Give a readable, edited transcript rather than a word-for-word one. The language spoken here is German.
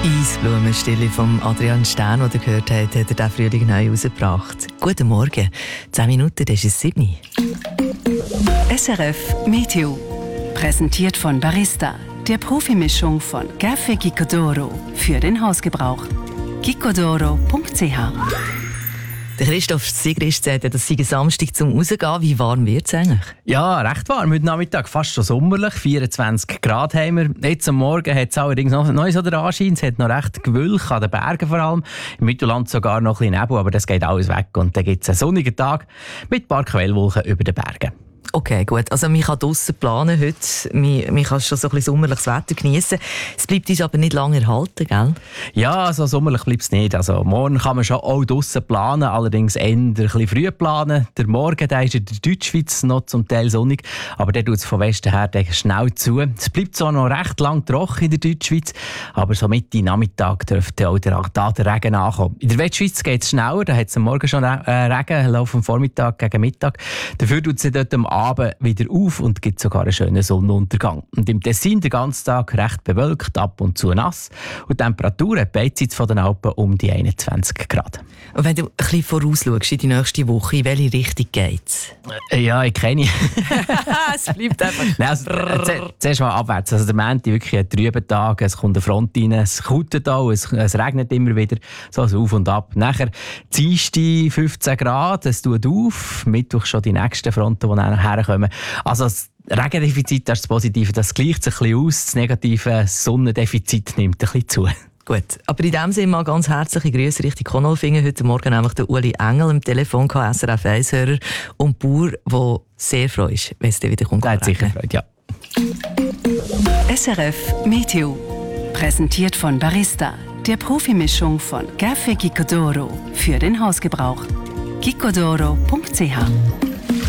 Eisblumenstille von Adrian Stern, den ihr gehört habt, hat er diesen Frühling neu rausgebracht. Guten Morgen. 10 Minuten, das ist 7 Uhr. SRF Meteo. Präsentiert von Barista, der Profimischung von Café Gicodoro für den Hausgebrauch. gicodoro.ch. Der Christoph Sigrist sagt, das sei Samstag zum Rausgehen. Wie warm wird es eigentlich? Ja, recht warm. Heute Nachmittag fast schon sommerlich. 24 Grad haben wir. Jetzt am Morgen hat es allerdings noch so den Anschein. Es hat noch recht Gewölk, an den Bergen vor allem. Im Mittelland sogar noch ein bisschen Nebel, aber das geht alles weg. Und dann gibt es einen sonnigen Tag mit ein paar Quellwolken über den Bergen. Okay, gut. Also man kann draussen planen heute. Man kann schon so ein bisschen sommerliches Wetter geniessen. Es bleibt uns aber nicht lange erhalten, gell? Ja, so sommerlich bleibt es nicht. Also morgen kann man schon auch draussen planen, allerdings eher ein bisschen früh planen. Der Morgen der ist in der Deutschschweiz noch zum Teil sonnig, aber der tut es von Westen her schnell zu. Es bleibt zwar noch recht lang trocken in der Deutschschweiz, aber so Mitte Nachmittag dürfte auch der Regen ankommen. In der Westschweiz geht es schneller, da hat es am Morgen schon Regen, laufen am Vormittag gegen Mittag. Dafür tut es dort am Abend wieder auf und gibt sogar einen schönen Sonnenuntergang. Und im Tessin den ganzen Tag recht bewölkt, ab und zu nass. Und die Temperatur hat beidseits von den Alpen um die 21 Grad. Und wenn du ein bisschen vorausschaust in die nächste Woche, in welche Richtung geht es? Ja, ich kenne. Es bleibt einfach. Nein, also, zuerst mal abwärts. Also der Montag wirklich ein trüber Tag, es kommt eine Front rein, es kautet auch, es regnet immer wieder, so also auf und ab. Nachher Dienstag 15 Grad, es tut auf, Mittwoch schon die nächsten Fronten, die nachher herkommen. Also das Regendefizit, das ist das Positive, das gleicht sich ein bisschen aus, das negative Sonnendefizit nimmt ein bisschen zu. Gut, aber in dem Sinne mal ganz herzliche Grüße Richtung Konolfingen. Heute Morgen nämlich der Uli Engel am Telefon, SRF 1-Hörer und Bauer, der sehr freut ist, wenn es dir wieder kommt. Der hat sicher Freude, ja. SRF Meteo. Präsentiert von Barista, der Profimischung von Café Gicodoro für den Hausgebrauch. gicodoro.ch